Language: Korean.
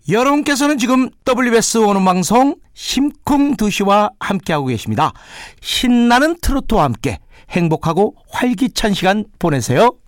여러분께서는 지금 WBS 오는방송 심쿵 2시와 함께하고 계십니다. 신나는 트로트와 함께 행복하고 활기찬 시간 보내세요.